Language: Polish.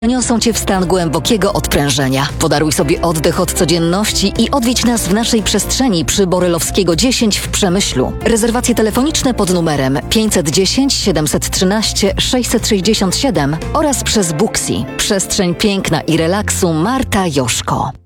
Niosą Cię w stan głębokiego odprężenia. Podaruj sobie oddech od codzienności i odwiedź nas w naszej przestrzeni przy Borylowskiego 10 w Przemyślu. Rezerwacje telefoniczne pod numerem 510 713 667 oraz przez Booksy. Przestrzeń piękna i relaksu Marta Joszko.